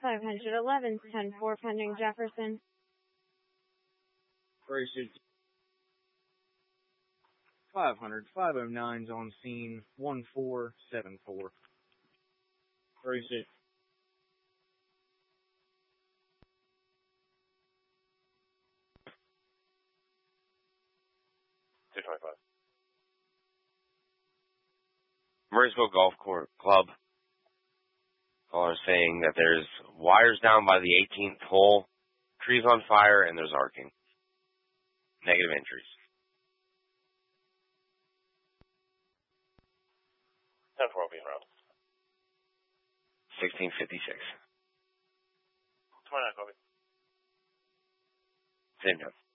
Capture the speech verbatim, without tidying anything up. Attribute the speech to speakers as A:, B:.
A: five eleven, ten four pending Jefferson.
B: Braces. five hundred, five oh nine's on scene, one four seven four. Braces.
C: two twenty-five. Murraysville Golf Court Club. Caller saying that there's wires down by the eighteenth hole, trees on fire, and there's arcing. Negative entries. ten four being around. sixteen fifty-six. twenty-nine, Kobe. Same time.